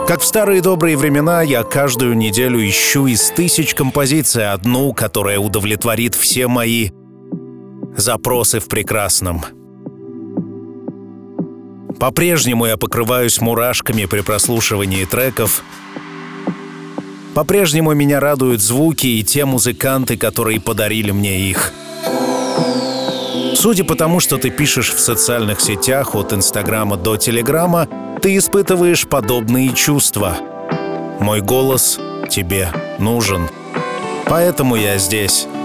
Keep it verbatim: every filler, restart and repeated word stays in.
Как в старые добрые времена, я каждую неделю ищу из тысяч композиций одну, которая удовлетворит все мои запросы в прекрасном. По-прежнему я покрываюсь мурашками при прослушивании треков. По-прежнему меня радуют звуки и те музыканты, которые подарили мне их. Судя по тому, что ты пишешь в социальных сетях от Инстаграма до Телеграма, ты испытываешь подобные чувства. Мой голос тебе нужен. Поэтому я здесь.